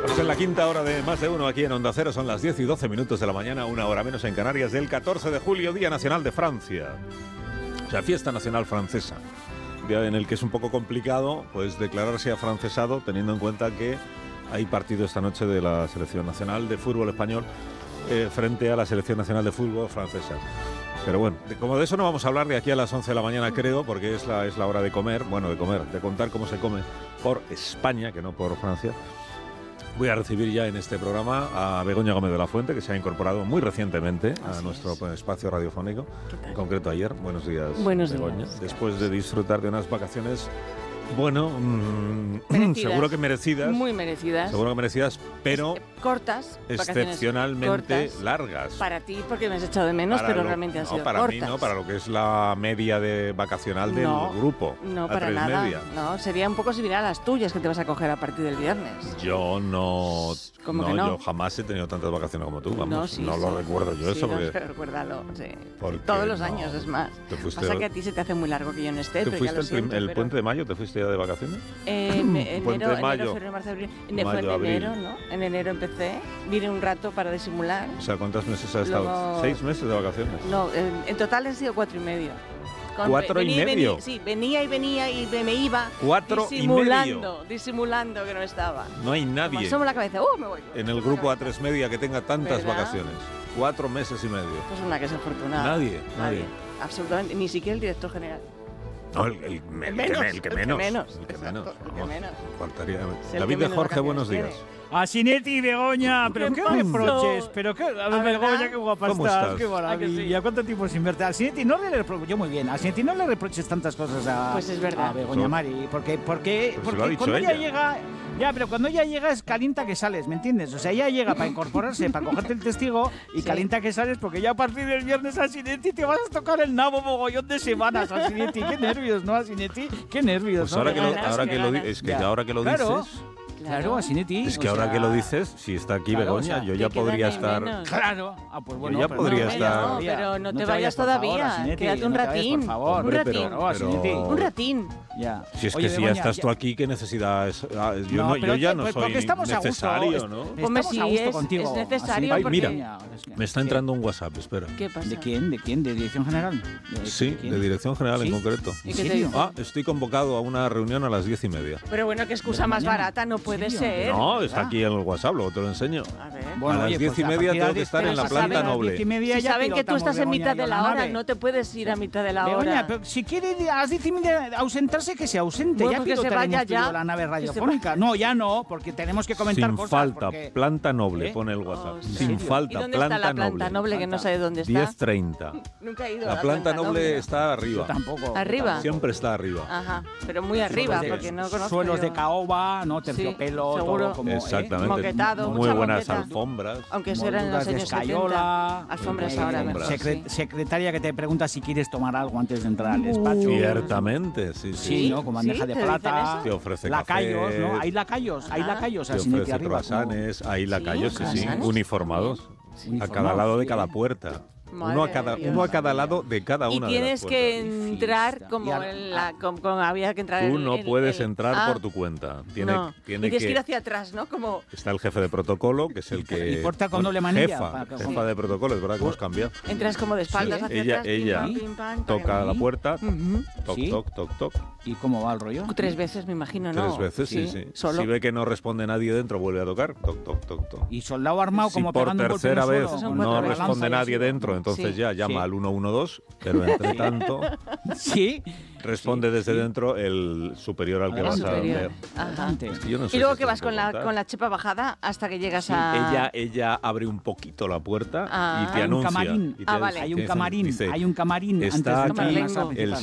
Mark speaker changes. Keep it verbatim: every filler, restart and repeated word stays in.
Speaker 1: Pues en la quinta hora de Más de Uno aquí en Onda Cero son las diez y doce minutos de la mañana, una hora menos en Canarias, del catorce de julio, Día Nacional de Francia. O sea, fiesta nacional francesa. Día en el que es un poco complicado pues declararse afrancesado, teniendo en cuenta que hay partido esta noche de la Selección Nacional de Fútbol Español eh, frente a la Selección Nacional de Fútbol Francesa. Pero bueno, de, como de eso no vamos a hablar de aquí a las once de la mañana, creo, porque es la, es la hora de comer, bueno, de comer, de contar cómo se come por España, que no por Francia. Voy a recibir ya en este programa a Begoña Gómez de la Fuente, que se ha incorporado muy recientemente a
Speaker 2: Así
Speaker 1: nuestro
Speaker 2: es.
Speaker 1: espacio radiofónico, en concreto ayer. Buenos días,
Speaker 2: Buenos
Speaker 1: Begoña.
Speaker 2: días.
Speaker 1: Después de disfrutar de unas vacaciones, bueno, mmm,
Speaker 2: Merecidas.
Speaker 1: seguro que merecidas.
Speaker 2: Muy merecidas.
Speaker 1: Seguro que merecidas, pero
Speaker 2: Es- cortas. vacaciones
Speaker 1: excepcionalmente
Speaker 2: cortas.
Speaker 1: largas.
Speaker 2: Para ti, porque me has echado de menos,
Speaker 1: Para
Speaker 2: pero
Speaker 1: lo-
Speaker 2: realmente han
Speaker 1: no,
Speaker 2: sido
Speaker 1: para
Speaker 2: cortas.
Speaker 1: mí no, para lo que es la media de vacacional del
Speaker 2: No,
Speaker 1: grupo.
Speaker 2: No,
Speaker 1: a
Speaker 2: para
Speaker 1: tres
Speaker 2: nada.
Speaker 1: media.
Speaker 2: No, sería un poco similar a las tuyas que te vas a coger a partir del viernes.
Speaker 1: Yo no,
Speaker 2: ¿Cómo
Speaker 1: no,
Speaker 2: que no?
Speaker 1: yo jamás he tenido tantas vacaciones como tú, vamos,
Speaker 2: no,
Speaker 1: no,
Speaker 2: sí,
Speaker 1: lo
Speaker 2: sí.
Speaker 1: recuerdo yo
Speaker 2: Sí,
Speaker 1: eso
Speaker 2: no,
Speaker 1: porque
Speaker 2: pero recuérdalo, sí.
Speaker 1: porque
Speaker 2: Todos los
Speaker 1: no.
Speaker 2: años, es más.
Speaker 1: Te fuiste,
Speaker 2: Pasa que a ti se te hace muy largo que yo no esté,
Speaker 1: ¿te
Speaker 2: pero ya
Speaker 1: fuiste
Speaker 2: lo
Speaker 1: el, prim-
Speaker 2: siento,
Speaker 1: el
Speaker 2: pero-
Speaker 1: puente de mayo? ¿Te fuiste ya de vacaciones?
Speaker 2: Eh, me-
Speaker 1: Puente
Speaker 2: enero,
Speaker 1: de mayo.
Speaker 2: enero, febrero, marzo, abril. Ne-
Speaker 1: Mayo,
Speaker 2: fue en
Speaker 1: abril.
Speaker 2: enero, ¿no? En enero empecé. Vine un rato para disimular.
Speaker 1: O sea, ¿cuántos meses has estado?
Speaker 2: Luego-
Speaker 1: ¿Seis meses de vacaciones?
Speaker 2: No, en, en total han sido cuatro y medio. Con-
Speaker 1: ¿Cuatro y
Speaker 2: venía
Speaker 1: medio?
Speaker 2: venía- sí, venía y venía y me, me iba
Speaker 1: ¿Cuatro y
Speaker 2: disimulando,
Speaker 1: medio?
Speaker 2: disimulando que no estaba.
Speaker 1: No hay
Speaker 2: Me
Speaker 1: nadie
Speaker 2: asomo la cabeza, ¡uh, me voy!
Speaker 1: en el
Speaker 2: Asomo la
Speaker 1: grupo A
Speaker 2: cabeza.
Speaker 1: tres Media que tenga tantas
Speaker 2: ¿Verdad?
Speaker 1: vacaciones. Cuatro meses y medio.
Speaker 2: Pues una que es afortunada.
Speaker 1: Nadie, nadie.
Speaker 2: Absolutamente, ni siquiera el director general.
Speaker 1: No, el, el- el que,
Speaker 2: menos,
Speaker 1: me- el que
Speaker 2: el que
Speaker 1: menos.
Speaker 2: menos,
Speaker 1: El que
Speaker 2: exacto,
Speaker 1: menos.
Speaker 2: el que
Speaker 1: vamos,
Speaker 2: menos.
Speaker 1: faltaría-
Speaker 2: Es el
Speaker 1: David
Speaker 2: que
Speaker 1: de
Speaker 2: menos
Speaker 1: Jorge, buenos
Speaker 2: vacaciones
Speaker 1: días.
Speaker 3: A Sinetti y Begoña, pero
Speaker 2: ¿Qué
Speaker 3: qué
Speaker 2: pasó?
Speaker 3: reproches, pero qué, a ver,
Speaker 2: ¿A verdad?
Speaker 3: Begoña, qué guapa
Speaker 1: ¿Cómo
Speaker 3: estás,
Speaker 1: estás?
Speaker 3: qué maravilla,
Speaker 2: ¿A que sí?
Speaker 3: cuánto tiempo sin verte. A Sinetti no le reproches, yo muy bien, a Sinetti no le reproches tantas cosas a,
Speaker 2: Pues es verdad.
Speaker 3: a Begoña
Speaker 1: So-
Speaker 3: Mari, porque, porque,
Speaker 1: Pues se lo ha
Speaker 3: porque
Speaker 1: dicho
Speaker 3: cuando ella.
Speaker 1: ella.
Speaker 3: llega, ya, pero cuando ella llega es calienta que sales, ¿me entiendes? O sea, ella llega para incorporarse, para cogerte el testigo y
Speaker 2: Sí.
Speaker 3: calienta que sales porque ya a partir del viernes a Sinetti te vas a tocar el nabo mogollón de semanas a Sinetti, qué nervios, ¿no? A Sinetti, qué nervios,
Speaker 1: Pues
Speaker 3: ¿no?
Speaker 1: ahora que lo,
Speaker 2: ganas,
Speaker 1: ahora
Speaker 2: qué
Speaker 1: que lo di-
Speaker 2: ganas.
Speaker 1: es que
Speaker 3: Ya.
Speaker 1: ahora que lo
Speaker 3: Claro.
Speaker 1: dices,
Speaker 3: Claro, a Sinetti.
Speaker 1: es que
Speaker 3: o
Speaker 1: ahora
Speaker 3: sea,
Speaker 1: que lo dices, si está aquí
Speaker 3: claro,
Speaker 1: Begoña,
Speaker 3: o sea,
Speaker 1: yo ya
Speaker 2: te queda
Speaker 1: podría
Speaker 2: ni
Speaker 1: estar.
Speaker 2: menos.
Speaker 3: Claro. Ah, pues bueno,
Speaker 1: ya
Speaker 3: pero
Speaker 1: podría
Speaker 3: no,
Speaker 1: estar-
Speaker 3: no,
Speaker 2: No, pero no te vayas
Speaker 3: por favor,
Speaker 2: todavía,
Speaker 3: Sinetti,
Speaker 2: quédate un
Speaker 3: no te vayas,
Speaker 2: ratín.
Speaker 3: por favor.
Speaker 2: Un
Speaker 1: Hombre,
Speaker 2: ratín.
Speaker 1: pero,
Speaker 3: No, a
Speaker 1: pero-
Speaker 3: Sinetti.
Speaker 2: Un ratín.
Speaker 3: Ya.
Speaker 1: Si es
Speaker 3: Oye,
Speaker 1: que si ya
Speaker 3: Begoña,
Speaker 1: estás tú aquí, ¿qué necesidad es? Ah, Yo,
Speaker 3: No,
Speaker 1: no,
Speaker 3: pero
Speaker 1: yo ya
Speaker 3: que-
Speaker 1: no
Speaker 3: pues
Speaker 1: soy
Speaker 3: porque estamos a gusto,
Speaker 1: necesario,
Speaker 3: es-
Speaker 1: ¿no?
Speaker 2: Hombre,
Speaker 3: Estamos
Speaker 2: sí,
Speaker 3: a gusto
Speaker 2: es-
Speaker 3: contigo.
Speaker 2: es necesario
Speaker 3: Así,
Speaker 1: Ay, mira,
Speaker 3: Begoña, es que-
Speaker 1: Me está
Speaker 3: ¿qué?
Speaker 1: entrando un WhatsApp, espera.
Speaker 2: ¿Qué pasa?
Speaker 3: ¿De quién? ¿De quién? ¿De Dirección General? ¿De,
Speaker 1: Sí,
Speaker 3: quién?
Speaker 1: de Dirección General
Speaker 3: ¿Sí?
Speaker 1: en concreto.
Speaker 2: ¿Y
Speaker 3: ¿En
Speaker 2: qué te
Speaker 3: serio?
Speaker 2: dice?
Speaker 1: Ah, estoy convocado a una reunión a las diez y media.
Speaker 2: Pero bueno, qué excusa
Speaker 3: Pero
Speaker 2: más
Speaker 3: mañana.
Speaker 2: barata no puede
Speaker 3: ¿En serio?
Speaker 2: ser.
Speaker 1: No, está
Speaker 3: ¿verdad?
Speaker 1: aquí en el WhatsApp, luego te lo enseño.
Speaker 2: A ver.
Speaker 3: Bueno,
Speaker 1: A las
Speaker 3: oye,
Speaker 1: diez
Speaker 3: pues
Speaker 1: y
Speaker 3: a
Speaker 1: media
Speaker 3: partir
Speaker 1: tengo
Speaker 3: de
Speaker 1: que
Speaker 3: las
Speaker 1: estar en
Speaker 3: diez,
Speaker 1: la
Speaker 3: pues
Speaker 1: planta
Speaker 3: saben, a las
Speaker 1: noble.
Speaker 3: diez y media
Speaker 2: Si
Speaker 3: ya
Speaker 2: saben que tú
Speaker 3: pilotamos,
Speaker 2: estás en mitad de
Speaker 3: Begoña,
Speaker 2: la hora,
Speaker 3: nave.
Speaker 2: no te puedes ir a mitad de la
Speaker 3: Begoña,
Speaker 2: hora.
Speaker 3: pero si quiere a las diez y media ausentarse, que se ausente.
Speaker 2: Bueno,
Speaker 3: ya
Speaker 2: pues que se
Speaker 3: pilotaremos
Speaker 2: vaya
Speaker 3: tú y yo
Speaker 2: ya.
Speaker 3: la nave
Speaker 2: Que se
Speaker 3: radiofónica. No, ya no, porque tenemos que comentar
Speaker 1: Sin
Speaker 3: cosas.
Speaker 1: falta,
Speaker 3: porque-
Speaker 1: planta noble,
Speaker 3: ¿Eh?
Speaker 1: pone el WhatsApp.
Speaker 2: Oh,
Speaker 1: Sin
Speaker 3: ¿serio?
Speaker 1: falta,
Speaker 2: ¿Y dónde
Speaker 1: planta
Speaker 2: está la planta
Speaker 1: noble.
Speaker 2: noble que no
Speaker 3: Falta.
Speaker 2: sabe dónde está?
Speaker 1: diez treinta.
Speaker 2: Nunca he ido a
Speaker 1: La planta noble está
Speaker 3: Yo
Speaker 1: arriba.
Speaker 3: tampoco.
Speaker 2: ¿Arriba?
Speaker 3: tampoco.
Speaker 1: Siempre está arriba.
Speaker 2: Ajá, pero muy arriba,
Speaker 3: Suelos de-
Speaker 2: porque no conozco
Speaker 3: Suelos
Speaker 2: yo.
Speaker 3: de caoba, ¿no? Terciopelo,
Speaker 2: seguro.
Speaker 3: todo como. ¿eh?
Speaker 1: Exactamente.
Speaker 2: Moquetado,
Speaker 1: Muy
Speaker 2: mucha
Speaker 1: buenas
Speaker 2: moqueta.
Speaker 1: alfombras.
Speaker 2: Aunque eso era en los
Speaker 3: Molduras de
Speaker 2: años
Speaker 3: escayola,
Speaker 2: setenta. Alfombras
Speaker 3: eh,
Speaker 2: ahora
Speaker 1: alfombras.
Speaker 2: mejor,
Speaker 3: secre-
Speaker 2: sí.
Speaker 3: Secretaria que te pregunta si quieres tomar algo antes de entrar al despacho.
Speaker 1: Ciertamente, sí, sí.
Speaker 3: Sí,
Speaker 2: ¿Sí?
Speaker 3: ¿no? Con bandeja
Speaker 2: ¿Sí?
Speaker 3: de
Speaker 2: ¿Te dicen
Speaker 3: plata.
Speaker 2: eso?
Speaker 1: Te ofrece
Speaker 3: lacayos,
Speaker 1: café.
Speaker 3: ¿no? Hay lacayos, hay
Speaker 2: Ajá.
Speaker 3: lacayos
Speaker 1: Te
Speaker 3: así Sinetti
Speaker 1: ofrece
Speaker 3: arriba. como-
Speaker 1: croissants, hay lacayos, sí, sí,
Speaker 2: croissants,
Speaker 1: uniformados. A
Speaker 3: Uniformados,
Speaker 1: cada lado de
Speaker 3: sí,
Speaker 1: cada
Speaker 3: ¿eh?
Speaker 1: puerta.
Speaker 2: Madre
Speaker 1: Uno a cada,
Speaker 2: de Dios.
Speaker 1: uno a cada lado de cada
Speaker 2: Y
Speaker 1: una de las
Speaker 2: tienes
Speaker 1: puertas.
Speaker 2: que entrar
Speaker 3: Fiesta.
Speaker 2: como
Speaker 3: Y al-
Speaker 2: en la, como, como había que entrar.
Speaker 1: Tú
Speaker 2: en-
Speaker 1: no
Speaker 2: en-
Speaker 1: puedes
Speaker 2: en-
Speaker 1: entrar
Speaker 2: Ah,
Speaker 1: por tu cuenta. Tiene,
Speaker 2: no.
Speaker 1: tiene
Speaker 2: y tienes que ir
Speaker 1: que...
Speaker 2: hacia atrás, ¿no? Como
Speaker 1: Está el jefe de protocolo, que es el que...
Speaker 3: Y puerta con doble manilla,
Speaker 1: Jefa,
Speaker 3: para que-
Speaker 1: jefa de protocolo, es verdad que hemos cambiado.
Speaker 2: entras como de espaldas
Speaker 3: Sí.
Speaker 2: hacia
Speaker 1: Ella-
Speaker 2: atrás. pim,
Speaker 1: ella
Speaker 2: pam, pim, pam,
Speaker 1: Toca
Speaker 2: para
Speaker 1: la
Speaker 2: que-
Speaker 1: puerta,
Speaker 2: Ujú.
Speaker 1: toc,
Speaker 3: ¿Sí?
Speaker 1: toc, toc, toc.
Speaker 3: ¿Y cómo va el rollo?
Speaker 2: Tres veces, me imagino, ¿no?
Speaker 1: Tres veces, sí, sí.
Speaker 2: Solo.
Speaker 1: Si ve que no responde nadie dentro, vuelve a tocar, toc, toc, toc, toc.
Speaker 3: Y soldado armado
Speaker 1: Si
Speaker 3: como
Speaker 1: por
Speaker 3: pegando un golpe en
Speaker 1: tercera
Speaker 3: el
Speaker 1: vez
Speaker 3: suelo,
Speaker 2: Son
Speaker 3: con
Speaker 2: cuatro
Speaker 1: no
Speaker 3: la
Speaker 2: veces.
Speaker 1: responde
Speaker 3: lanza y
Speaker 1: nadie
Speaker 3: así.
Speaker 1: dentro, entonces
Speaker 2: Sí.
Speaker 1: ya llama
Speaker 3: Sí.
Speaker 1: al uno uno dos, pero entre tanto
Speaker 3: Sí.
Speaker 1: responde
Speaker 3: Sí,
Speaker 1: desde
Speaker 3: sí.
Speaker 1: dentro el superior al que
Speaker 3: El
Speaker 1: vas a
Speaker 2: superior.
Speaker 1: ver.
Speaker 2: Ajá.
Speaker 3: Adelante.
Speaker 1: Es que yo no sé
Speaker 2: Y luego
Speaker 1: si
Speaker 2: que
Speaker 1: esto
Speaker 2: vas
Speaker 1: se
Speaker 2: con
Speaker 1: puede
Speaker 2: la,
Speaker 1: contar.
Speaker 2: con la chepa bajada hasta que llegas
Speaker 1: Sí,
Speaker 2: a...
Speaker 1: ella, ella abre un poquito la puerta
Speaker 2: Ah.
Speaker 1: y te
Speaker 3: Hay un
Speaker 1: anuncia.
Speaker 3: camarín.
Speaker 1: y te
Speaker 2: Ah,
Speaker 1: dice-
Speaker 2: vale.
Speaker 3: Hay
Speaker 1: te
Speaker 3: un
Speaker 1: dicen-
Speaker 3: camarín,
Speaker 1: dice,
Speaker 3: hay un camarín
Speaker 1: está
Speaker 3: antes de
Speaker 1: aquí
Speaker 3: entrar a la
Speaker 2: Camarlengo.
Speaker 3: sala
Speaker 1: el
Speaker 3: principal.